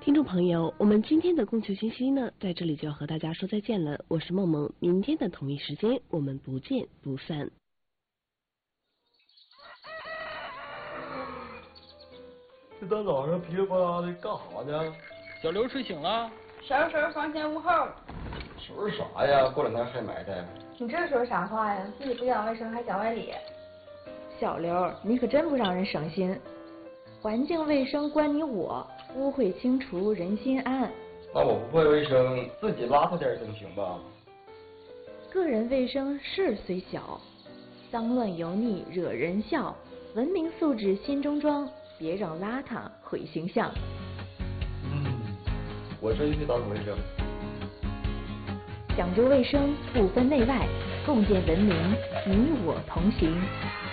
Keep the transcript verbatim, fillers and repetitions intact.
听众朋友，我们今天的供求信息呢，在这里就要和大家说再见了。我是梦梦，明天的同一时间我们不见不散。 这大早上噼里啪啦的干啥呢？ 小刘睡醒了。 收拾收拾房前屋后。 收拾啥呀？过两天还埋汰。 你这说啥话呀？自己不讲卫生还讲外理。 小刘，你可真不让人省心。环境卫生关你我，污秽清除人心安。 那我不会卫生，自己邋遢点总行吧？ 个人卫生事虽小，脏乱油腻惹人笑。文明素质心中装，别让邋遢毁形象。 嗯，我这就去打扫卫生。 讲究卫生，不分内外，共建文明，你我同行。